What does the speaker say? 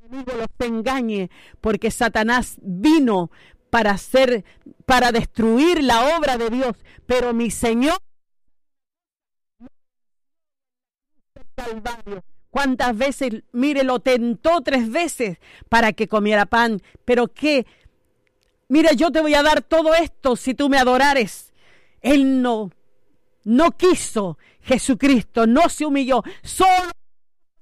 enemigo los engañe, porque Satanás vino para destruir la obra de Dios, pero mi Señor Calvario, cuántas veces, mire, lo tentó 3 veces para que comiera pan, pero qué, mire, yo te voy a dar todo esto si tú me adorares. Él no quiso. Jesucristo no se humilló, solo